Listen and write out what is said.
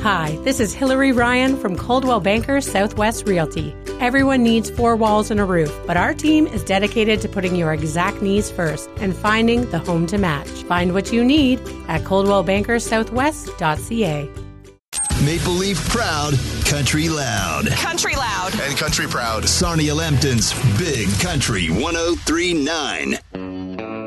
Hi, this is Hillary Ryan from Coldwell Banker Southwest Realty. Everyone needs 4 walls and a roof, but our team is dedicated to putting your exact needs first and finding the home to match. Find what you need at coldwellbankersouthwest.ca. Maple Leaf proud, country loud. Country loud. And country proud. Sarnia Lambton's Big Country 103.9.